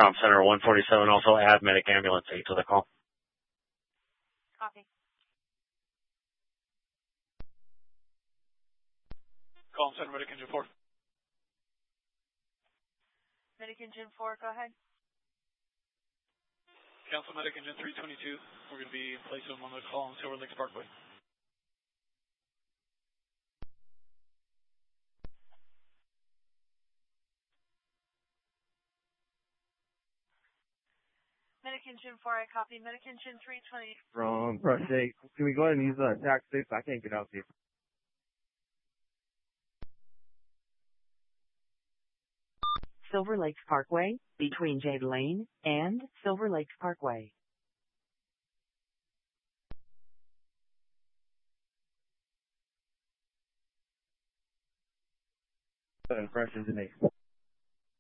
Com Center 147, also add medic ambulance 8 to the call. Copy. Com Center Medic Engine 4. Medic Engine 4, go ahead. Council Medic Engine 322. We're going to be placing them on the call on Silver Lakes Parkway. Medic Engine 4, I copy. Medic Engine 320. From Rush 8. Can we go ahead and use TAC 6? I can't get out there. Silver Lakes Parkway, between Jade Lane and Silver Lakes Parkway. Fresh Engine 8.